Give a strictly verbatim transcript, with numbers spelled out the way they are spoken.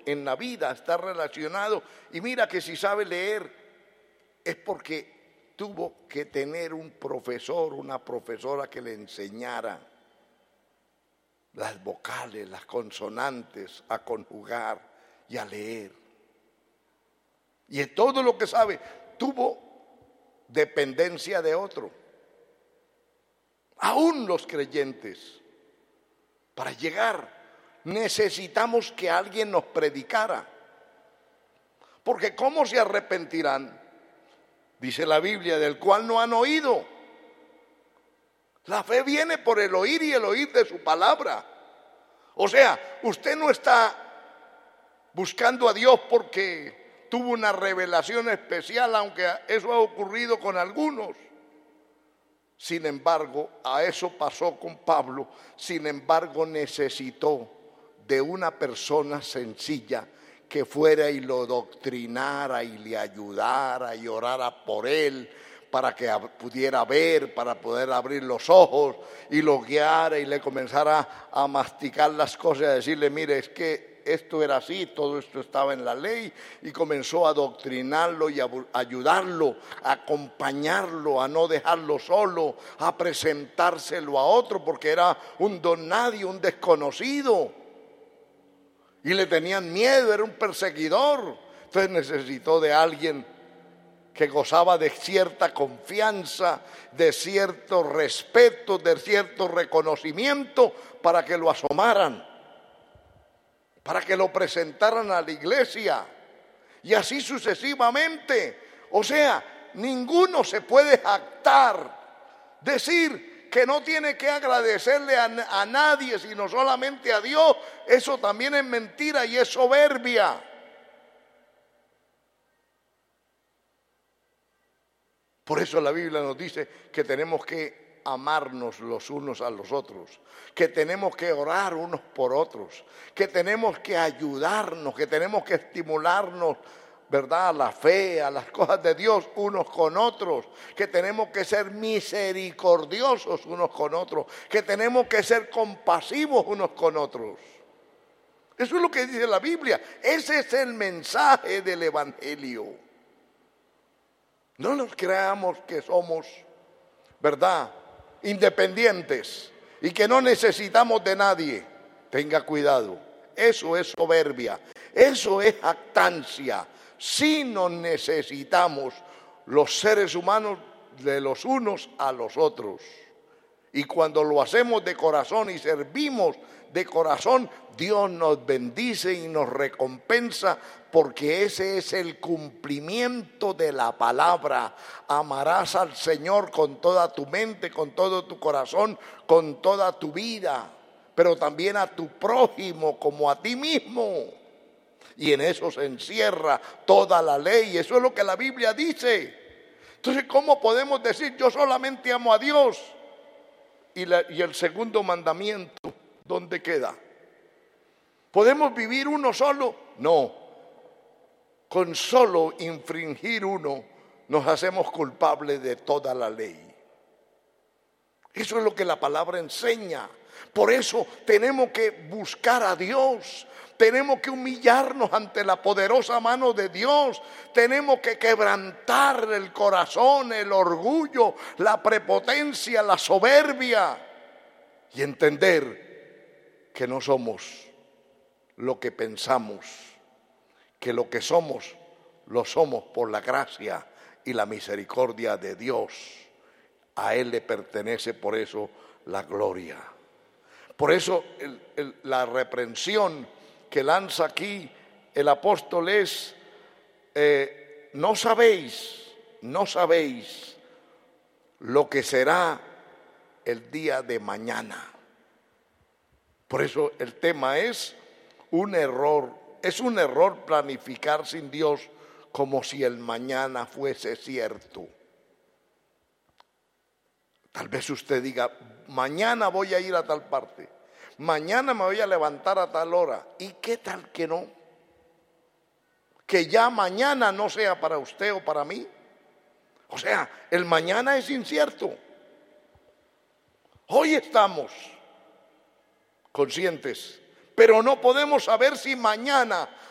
en la vida está relacionado. Y mira que si sabe leer es porque tuvo que tener un profesor, una profesora que le enseñara las vocales, las consonantes, a conjugar y a leer. Y en todo lo que sabe, tuvo dependencia de otro. Aún los creyentes, para llegar, necesitamos que alguien nos predicara. Porque ¿cómo se arrepentirán? Dice la Biblia, del cual no han oído. La fe viene por el oír y el oír de su palabra. O sea, usted no está buscando a Dios porque tuvo una revelación especial, aunque eso ha ocurrido con algunos. Sin embargo, a eso pasó con Pablo. Sin embargo, necesitó de una persona sencilla que fuera y lo doctrinara y le ayudara y orara por él para que pudiera ver, para poder abrir los ojos y lo guiara y le comenzara a masticar las cosas y a decirle, mire, es que esto era así, todo esto estaba en la ley, y comenzó a adoctrinarlo y a ayudarlo, a acompañarlo, a no dejarlo solo, a presentárselo a otro porque era un don nadie, un desconocido. Y le tenían miedo, era un perseguidor. Entonces necesitó de alguien que gozaba de cierta confianza, de cierto respeto, de cierto reconocimiento, para que lo asomaran, para que lo presentaran a la iglesia, y así sucesivamente. O sea, ninguno se puede jactar, decir que no tiene que agradecerle a, a nadie, sino solamente a Dios. Eso también es mentira y es soberbia. Por eso la Biblia nos dice que tenemos que amarnos los unos a los otros, que tenemos que orar unos por otros, que tenemos que ayudarnos, que tenemos que estimularnos, ¿verdad?, a la fe, a las cosas de Dios unos con otros, que tenemos que ser misericordiosos unos con otros, que tenemos que ser compasivos unos con otros. Eso es lo que dice la Biblia. Ese es el mensaje del Evangelio. No nos creamos que somos, ¿verdad?, independientes y que no necesitamos de nadie. Tenga cuidado, eso es soberbia, eso es jactancia. Si nos necesitamos los seres humanos de los unos a los otros. Y cuando lo hacemos de corazón y servimos de corazón, Dios nos bendice y nos recompensa, porque ese es el cumplimiento de la palabra. Amarás al Señor con toda tu mente, con todo tu corazón, con toda tu vida, pero también a tu prójimo como a ti mismo. Y en eso se encierra toda la ley. Eso es lo que la Biblia dice. Entonces, ¿cómo podemos decir yo solamente amo a Dios? Y, la, y el segundo mandamiento, ¿dónde queda? ¿Podemos vivir uno solo? No. Con solo infringir uno nos hacemos culpables de toda la ley. Eso es lo que la palabra enseña. Por eso tenemos que buscar a Dios. Tenemos que humillarnos ante la poderosa mano de Dios. Tenemos que quebrantar el corazón, el orgullo, la prepotencia, la soberbia, y entender que no somos lo que pensamos, que lo que somos, lo somos por la gracia y la misericordia de Dios. A Él le pertenece por eso la gloria. Por eso el, el, la reprensión que lanza aquí el apóstol es, eh, no sabéis, no sabéis lo que será el día de mañana. Por eso el tema es un error, es un error planificar sin Dios como si el mañana fuese cierto. Tal vez usted diga, mañana voy a ir a tal parte, mañana me voy a levantar a tal hora. ¿Y qué tal que no? Que ya mañana no sea para usted o para mí. O sea, el mañana es incierto. Hoy estamos conscientes, pero no podemos saber si mañana